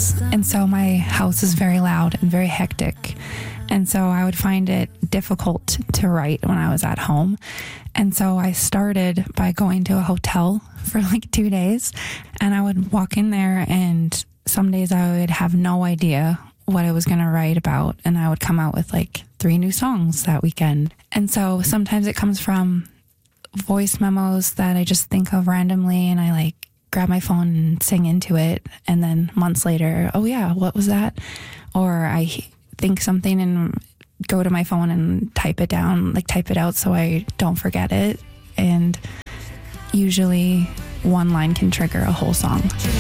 house. And so my house is very loud and very hectic. And so I would find it difficult to write when I was at home. And so I started by going to a hotel for like 2 days. And I would walk in there, and some days I would have no idea what I was going to write about. And I would come out with like 3 new songs that weekend. And so sometimes it comes from voice memos that I just think of randomly, and I like grab my phone and sing into it. And then months later, oh yeah, what was that? Or I think something and go to my phone and type it down, like type it out so I don't forget it. And usually one line can trigger a whole song.